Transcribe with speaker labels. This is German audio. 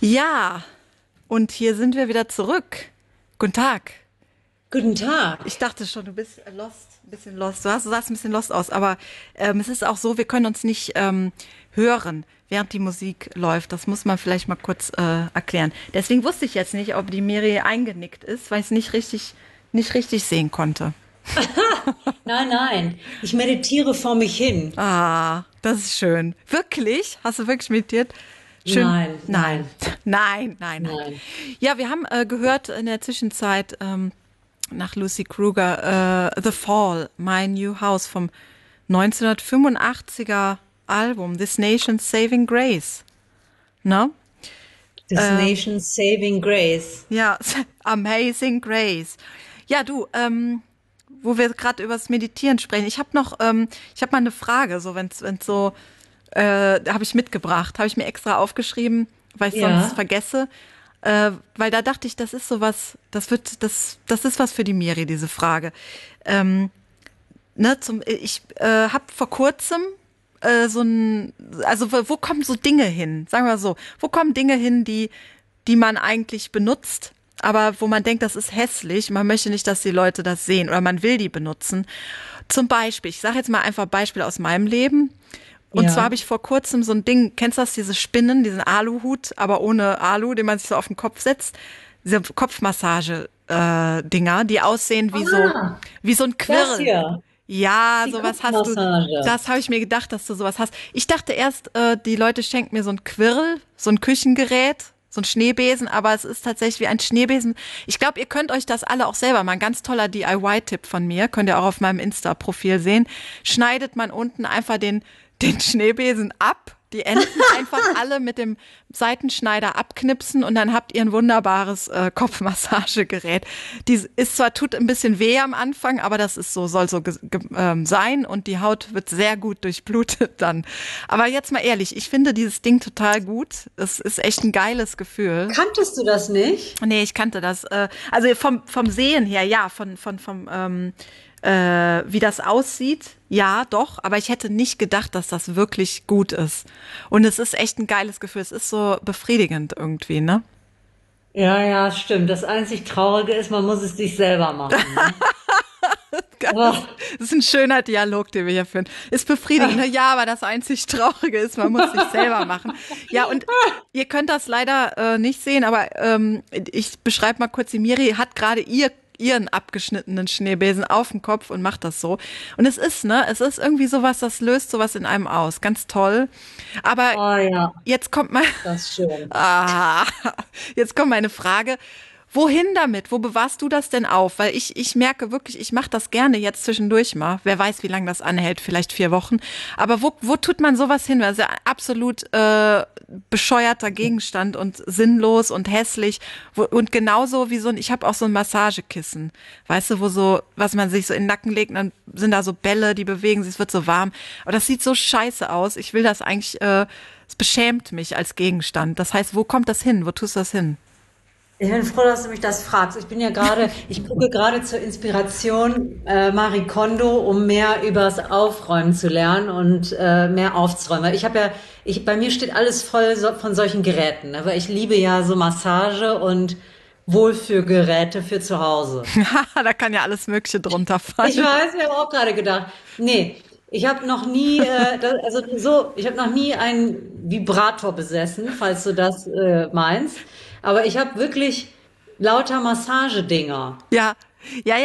Speaker 1: Ja, und hier sind wir wieder zurück. Guten Tag.
Speaker 2: Guten Tag.
Speaker 1: Ich dachte schon, du bist lost, ein bisschen lost. Du sahst ein bisschen lost aus, aber es ist auch so, wir können uns nicht hören, während die Musik läuft. Das muss man vielleicht mal kurz erklären. Deswegen wusste ich jetzt nicht, ob die Miri eingenickt ist, weil ich es nicht richtig sehen konnte.
Speaker 2: Nein, nein. Ich meditiere vor mich hin.
Speaker 1: Ah, das ist schön. Wirklich? Hast du wirklich meditiert? Schön.
Speaker 2: Nein,
Speaker 1: Nein,
Speaker 2: nein,
Speaker 1: nein, nein, nein.
Speaker 2: nein.
Speaker 1: Ja, wir haben gehört in der Zwischenzeit nach Lucy Kruger The Fall, My New House vom 1985er Album This Nation's Saving Grace. Ne?
Speaker 2: This nation's saving grace.
Speaker 1: Ja, Amazing Grace. Ja, du, wo wir gerade über das Meditieren sprechen, ich habe mal eine Frage, so wenn's so, habe ich mitgebracht, habe ich mir extra aufgeschrieben, weil ich sonst
Speaker 2: Ja.
Speaker 1: vergesse, weil da dachte ich, das ist sowas, das ist was für die Miri, diese Frage. Ähm, ich habe vor kurzem so ein, also wo kommen so Dinge hin? Sagen wir so, wo kommen Dinge hin, die man eigentlich benutzt, aber wo man denkt, das ist hässlich, man möchte nicht, dass die Leute das sehen oder man will die benutzen. Zum Beispiel, ich sage jetzt mal einfach Beispiel aus meinem Leben. Und zwar habe
Speaker 2: Ja.
Speaker 1: ich vor kurzem so ein Ding, kennst du das, diese Spinnen, diesen Aluhut, aber ohne Alu, den man sich so auf den Kopf setzt? Diese Kopfmassage-Dinger, die aussehen
Speaker 2: Ah,
Speaker 1: wie so ein
Speaker 2: das
Speaker 1: Quirl.
Speaker 2: hier.
Speaker 1: Ja,
Speaker 2: Die
Speaker 1: sowas hast du.
Speaker 2: Kopfmassage.
Speaker 1: Das habe ich mir gedacht, dass du sowas hast. Ich dachte erst, die Leute schenken mir so ein Quirl, so ein Küchengerät, so ein Schneebesen, aber es ist tatsächlich wie ein Schneebesen. Ich glaube, ihr könnt euch das alle auch selber mal. Ein ganz toller DIY-Tipp von mir, könnt ihr auch auf meinem Insta-Profil sehen. Schneidet man unten einfach den Schneebesen ab, die Enden einfach alle mit dem Seitenschneider abknipsen und dann habt ihr ein wunderbares Kopfmassagegerät. Die ist zwar, tut ein bisschen weh am Anfang, aber das ist so, soll so sein und die Haut wird sehr gut durchblutet dann. Aber jetzt mal ehrlich, ich finde dieses Ding total gut. Es ist echt ein geiles Gefühl.
Speaker 2: Kanntest du das nicht?
Speaker 1: Nee, ich kannte das. Also vom Sehen her, ja, vom wie das aussieht, ja, doch, aber ich hätte nicht gedacht, dass das wirklich gut ist. Und es ist echt ein geiles Gefühl. Es ist so befriedigend irgendwie, ne?
Speaker 2: Ja, ja, stimmt. Das einzig Traurige ist, man muss es sich selber machen, ne?
Speaker 1: Das
Speaker 2: Aber,
Speaker 1: ist ein schöner Dialog, den wir hier führen. Ist befriedigend, ne? Ja, aber das einzig Traurige ist, man muss sich selber machen. Ja, und ihr könnt das leider nicht sehen, aber ich beschreibe mal kurz, die Miri hat gerade ihren abgeschnittenen Schneebesen auf dem Kopf und macht das so. Und es ist irgendwie sowas, das löst sowas in einem aus. Ganz toll. Aber
Speaker 2: oh ja,
Speaker 1: jetzt kommt mal,
Speaker 2: das ist schön.
Speaker 1: ah, jetzt kommt meine Frage. Wohin damit? Wo bewahrst du das denn auf? Weil ich merke wirklich, ich mache das gerne jetzt zwischendurch mal. Wer weiß, wie lange das anhält, vielleicht 4 Wochen. Aber wo tut man sowas hin? Das ist ja ein absolut bescheuerter Gegenstand und sinnlos und hässlich. Und genauso wie ich habe auch so ein Massagekissen. Weißt du, was man sich so in den Nacken legt, und dann sind da so Bälle, die bewegen sich, es wird so warm. Aber das sieht so scheiße aus. Ich will das eigentlich, es beschämt mich als Gegenstand. Das heißt, wo kommt das hin? Wo tust du das hin?
Speaker 2: Ich bin froh, dass du mich das fragst. Ich gucke gerade zur Inspiration Marie Kondo, um mehr übers Aufräumen zu lernen und mehr aufzuräumen. Weil bei mir steht alles voll von solchen Geräten, ne? Weil ich liebe ja so Massage und Wohlfühlgeräte für zu Hause.
Speaker 1: Da kann ja alles Mögliche drunter
Speaker 2: Ich
Speaker 1: fallen.
Speaker 2: weiß, ich habe auch gerade gedacht, nee, ich habe noch nie, ich habe noch nie einen Vibrator besessen, falls du das meinst. Aber ich habe wirklich lauter Massagedinger.
Speaker 1: Ja, ja, ja.